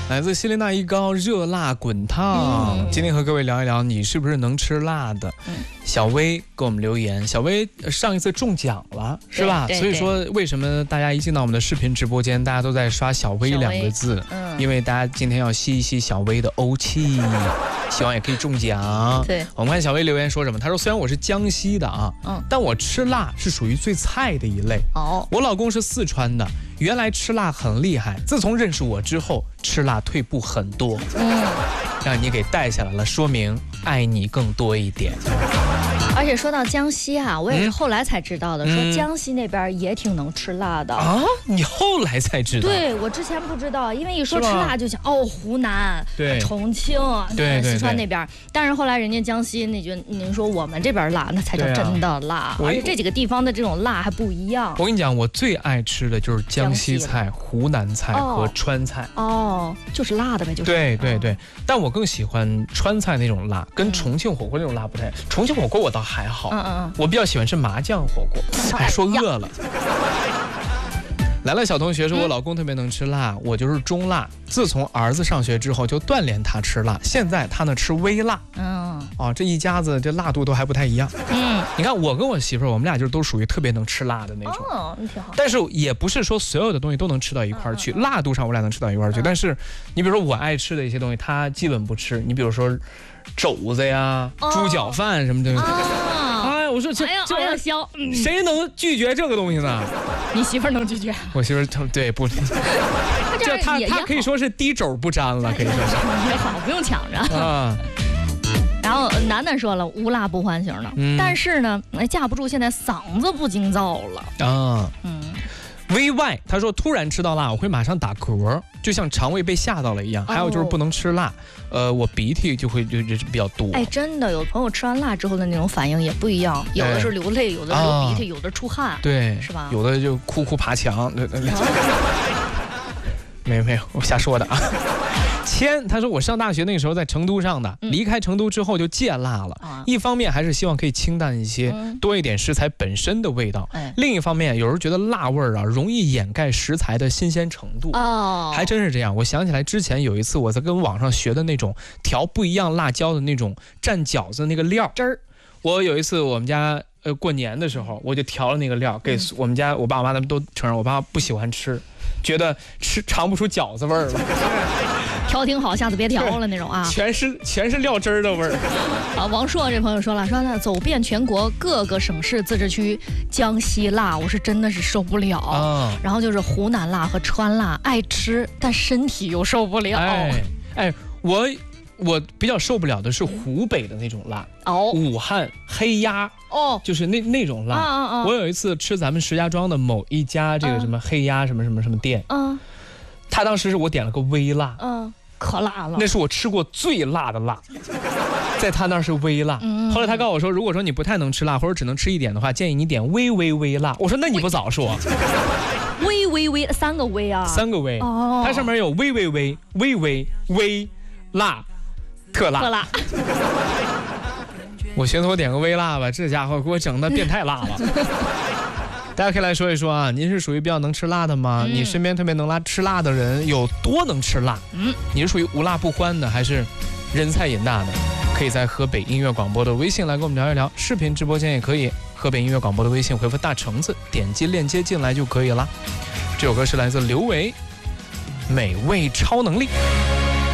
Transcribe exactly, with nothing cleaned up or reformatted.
来自西林娜一高热辣滚烫、嗯、今天和各位聊一聊你是不是能吃辣的、嗯、小薇给我们留言，小薇上一次中奖了是吧？所以说为什么大家一进到我们的视频直播间大家都在刷小薇两个字、嗯、因为大家今天要吸一吸小薇的欧气，希望也可以中奖。对，我们看小薇留言说什么，他说虽然我是江西的啊、嗯、但我吃辣是属于最菜的一类。哦，我老公是四川的，原来吃辣很厉害，自从认识我之后吃辣退步很多。嗯，让你给带下来了，说明爱你更多一点。 而且说到江西啊，我也是后来才知道的、嗯、说江西那边也挺能吃辣的啊。你后来才知道？ 对，我之前不知道，因为一说吃辣就想哦湖南、对重庆、对四川那边，但是后来人家江西那就您说我们这边辣，那才叫真的辣、啊、而且这几个地方的这种辣还不一样。 我跟你讲，我最爱吃的就是江西菜、湖南菜和川菜。 哦，就是辣的呗，就是。 对对对，但我更喜欢川菜那种辣，跟重庆火锅那种辣不太。重庆火锅我倒还好，嗯嗯嗯，我比较喜欢吃麻酱火锅。哎，说饿了。来了，小同学说我老公特别能吃辣，我就是中辣。自从儿子上学之后，就锻炼他吃辣。现在他呢吃微辣。嗯，哦，这一家子这辣度都还不太一样。嗯，你看我跟我媳妇儿，我们俩就是都属于特别能吃辣的那种。哦，那挺好。但是也不是说所有的东西都能吃到一块儿去，嗯嗯、辣度上我俩能吃到一块儿去。嗯、但是你比如说我爱吃的一些东西，他基本不吃。你比如说肘子呀、哦、猪脚饭什么的。哦、哎，我说这哎呀这玩意儿、嗯、 谁能拒绝这个东西呢？ 你媳妇儿能拒绝？ 我媳妇儿对不？这他他可以说是滴肘不沾了，可以说是也好，不用抢着啊。然后楠楠说了，无辣不欢型的、嗯，但是呢，架不住现在嗓子不经燥了啊。嗯。 V Y 他说突然吃到辣我会马上打嗝，就像肠胃被吓到了一样。还有就是不能吃辣，呃，我鼻涕就会就就比较多。 哎，真的有朋友吃完辣之后的那种反应也不一样，有的是流泪，有的是流鼻涕，有的出汗，对，是吧？ 有的就哭哭爬墙。没有没有，我瞎说的啊。谦他说我上大学那个时候在成都上的，离开成都之后就戒辣了、嗯、一方面还是希望可以清淡一些、嗯、多一点食材本身的味道、嗯、另一方面有时候觉得辣味儿啊容易掩盖食材的新鲜程度哦，还真是这样。我想起来之前有一次我在跟网上学的那种调不一样辣椒的那种蘸饺子那个料汁儿，我有一次我们家呃过年的时候我就调了那个料给我们家我爸我妈他们都承认我爸不喜欢吃，觉得吃尝不出饺子味儿了。 调挺好，下次别调了那种啊， 全是全是料汁儿的味儿。 啊，王硕这朋友说了，说呢走遍全国各个省市自治区，江西辣我是真的是受不了、啊、然后就是湖南辣和川辣爱吃，但身体又受不了。 哎哎，我我比较受不了的是湖北的那种辣哦，武汉黑鸭哦，就是那那种辣、啊啊啊。我有一次吃咱们石家庄的某一家这个什么黑鸭什么什么什么店，嗯、啊，他当时是我点了个微辣，嗯、啊。 可辣了， 那是我吃过最辣的辣，在他那儿是微辣、嗯。后来他告诉我说，如果说你不太能吃辣，或者只能吃一点的话，建议你点微微微辣。我说那你不早说， 微微微三个微啊， 三个微哦，它上面有微微微微微微辣特辣特辣。我寻思我点个微辣吧，这家伙给我整的变态辣了。大家可以来说一说啊，您是属于比较能吃辣的吗？嗯、你身边特别能辣吃辣的人有多能吃辣？嗯，你是属于无辣不欢的，还是人菜瘾大的？可以在河北音乐广播的微信来跟我们聊一聊，视频直播间也可以。河北音乐广播的微信回复大橙子，点击链接进来就可以了。这首歌是来自刘维，美味超能力。